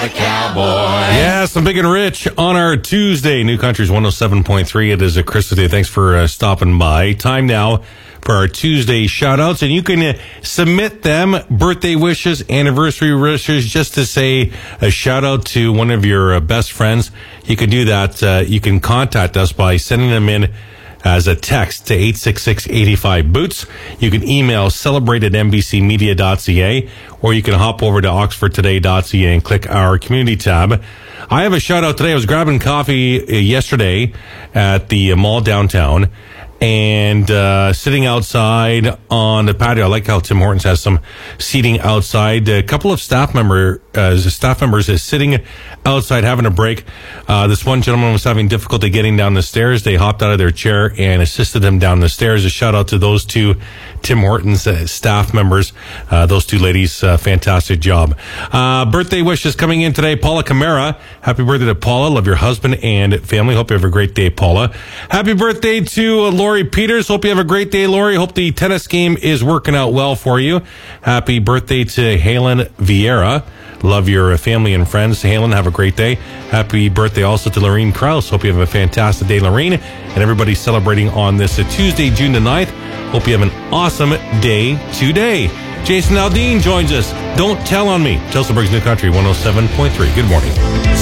a cowboy. Yes, I'm Big and Rich on our Tuesday. New Country's 107.3. It is a Christmas Day. Thanks for stopping by. Time now for our Tuesday shout-outs, and you can submit them, birthday wishes, anniversary wishes, just to say a shout-out to one of your best friends. You can do that. You can contact us by sending them in as a text to 866-85-BOOTS. You can email celebrate@nbcmedia.ca, or you can hop over to oxfordtoday.ca and click our community tab. I have a shout-out today. I was grabbing coffee yesterday at the mall downtown, and sitting outside on the patio. I like how Tim Hortons has some seating outside. A couple of staff members is sitting outside having a break. This one gentleman was having difficulty getting down the stairs. They hopped out of their chair and assisted him down the stairs. A shout out to those two Tim Hortons staff members. Those two ladies, fantastic job. Birthday wishes coming in today. Paula Camara. Happy birthday to Paula. Love your husband and family. Hope you have a great day, Paula. Happy birthday to Lori Peters. Hope you have a great day, Lori. Hope the tennis game is working out well for you. Happy birthday to Halen Vieira. Love your family and friends. Halen, have a great day. Happy birthday also to Lorene Krause. Hope you have a fantastic day, Lorene. And everybody celebrating on this Tuesday, June the 9th. Hope you have an awesome day today. Jason Aldean joins us. Don't Tell on Me. Telstra New Country 107.3. Good morning.